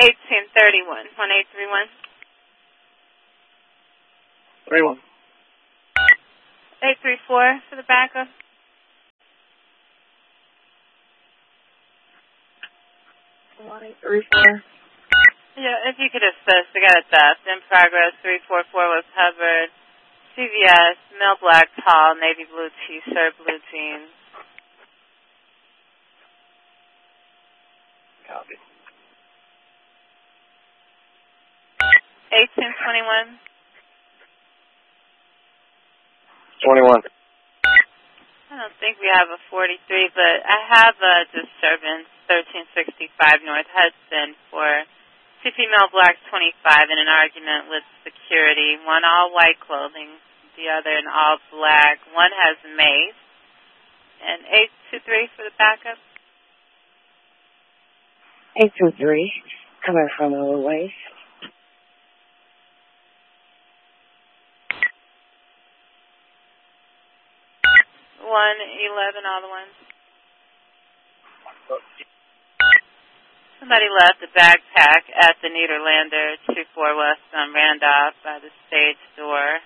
1831, 1831. 31. 834 for the backup. 834. Yeah, if you could assist, I got a theft in progress. 344 was Hubbard. CVS, male black tall, navy blue t-shirt, blue jeans. Copy. 1821. 21. I don't think we have a 43, but I have a disturbance, 1365 North Hudson, for two female blacks, 25, in an argument with security. One all white clothing, the other in all black. One has mace. And 823 for the backup. 823, coming from Lower Waste. 111, all the ones. Somebody left a backpack at the Nederlander, 24 West on Randolph by the stage door.